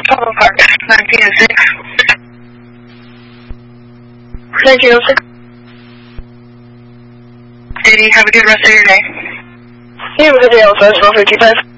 Papa Park, 1906. 1906. Did you have a good rest of your day? You have a good day also, 12:55.